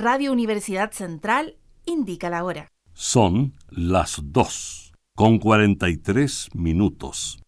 Radio Universidad Central indica la hora. Son las 2:43.